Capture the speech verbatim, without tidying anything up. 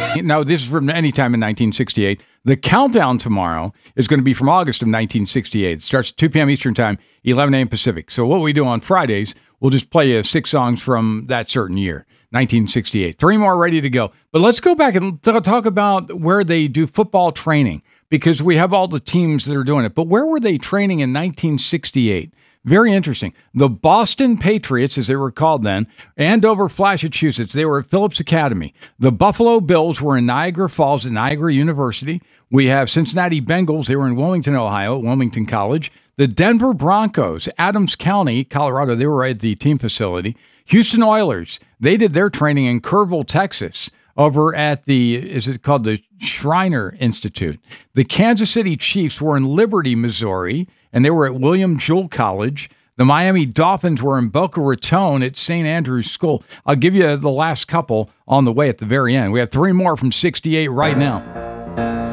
No, this is from any time in nineteen sixty-eight. The countdown tomorrow is going to be from August of nineteen sixty-eight. It starts at two p.m. Eastern Time, eleven a.m. Pacific. So what we do on Fridays, we'll just play you six songs from that certain year, nineteen sixty-eight. Three more ready to go. But let's go back and t- talk about where they do football training, because we have all the teams that are doing it. But where were they training in nineteen sixty-eight? Very interesting. The Boston Patriots, as they were called then, Andover, Massachusetts, they were at Phillips Academy. The Buffalo Bills were in Niagara Falls at Niagara University. We have Cincinnati Bengals. They were in Wilmington, Ohio, at Wilmington College. The Denver Broncos, Adams County, Colorado, they were at the team facility. Houston Oilers, they did their training in Kerrville, Texas, over at the, is it called the Shriner Institute. The Kansas City Chiefs were in Liberty, Missouri, and they were at William Jewell College. The Miami Dolphins were in Boca Raton at Saint Andrew's School. I'll give you the last couple on the way at the very end. We have three more from sixty-eight right now.